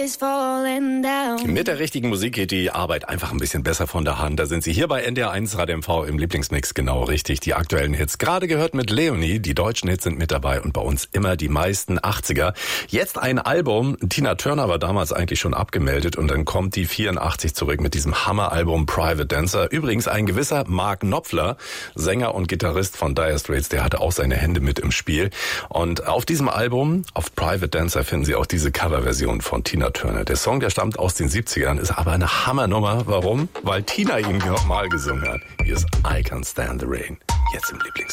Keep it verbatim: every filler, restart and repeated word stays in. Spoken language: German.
is falling down. Mit der richtigen Musik geht die Arbeit einfach ein bisschen besser von der Hand. Da sind Sie hier bei N D R eins Radio M V im Lieblingsmix genau richtig. Die aktuellen Hits. Gerade gehört mit Leonie. Die deutschen Hits sind mit dabei und bei uns immer die meisten achtziger. Jetzt ein Album. Tina Turner war damals eigentlich schon abgemeldet und dann kommt die vierundachtzig zurück mit diesem Hammeralbum Private Dancer. Übrigens ein gewisser Mark Knopfler, Sänger und Gitarrist von Dire Straits, der hatte auch seine Hände mit im Spiel. Und auf diesem Album, auf Private Dancer, finden Sie auch diese Coverversion von Tina Turner. Der Song, der stammt aus den siebzigern, ist aber eine Hammernummer. Warum? Weil Tina ihn mal gesungen hat. Hier ist I Can't Stand the Rain. Jetzt im Lieblingsmix.